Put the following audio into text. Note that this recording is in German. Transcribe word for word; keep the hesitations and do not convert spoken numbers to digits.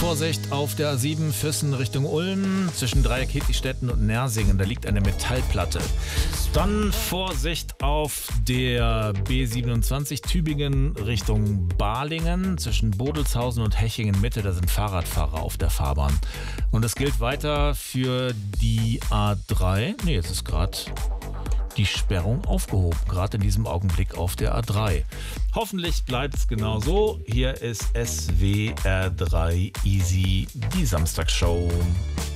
Vorsicht auf der A sieben Füssen Richtung Ulm zwischen Dreieck-Hedlichstätten und Nersingen. Da liegt eine Metallplatte. Dann Vorsicht auf der B siebenundzwanzig Tübingen Richtung Balingen zwischen Bodelshausen und Hechingen Mitte. Da sind Fahrradfahrer auf der Fahrbahn. Und das gilt weiter für die A drei. Nee, jetzt ist gerade die Sperrung aufgehoben, gerade in diesem Augenblick auf der A drei. Hoffentlich bleibt es genau so. Hier ist S W R drei Easy, die Samstagsshow.